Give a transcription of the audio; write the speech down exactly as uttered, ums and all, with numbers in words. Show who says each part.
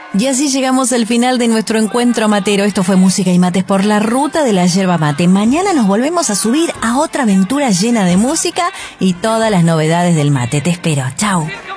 Speaker 1: Y así llegamos al final de nuestro encuentro matero. Esto fue Música y Mates por la ruta de la yerba mate. Mañana nos volvemos a subir a otra aventura llena de música y todas las novedades del mate. Te espero. Chau.